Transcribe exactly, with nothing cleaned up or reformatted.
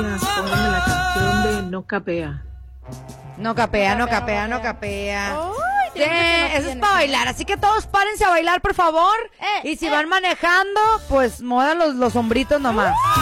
Póngame la canción de No Capea. No capea, no capea, no capea. Ay, Sí, tiene que no eso es tiene. para bailar, así que todos párense a bailar, por favor. Eh, Y si eh. van manejando, pues muevan los, los hombritos nomás.